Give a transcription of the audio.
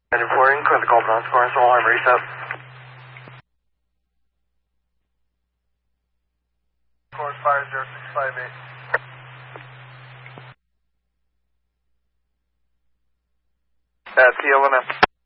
And reporting, clinical non-scoring, small arm reset. Course 50658. That's the LNS.